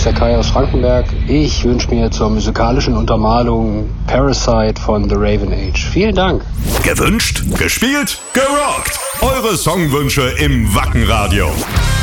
ist der Kai aus Frankenberg. Ich wünsche mir zur musikalischen Untermalung Parasite von The Raven Age. Vielen Dank. Gewünscht, gespielt, gerockt. Eure Songwünsche im Wacken Radio.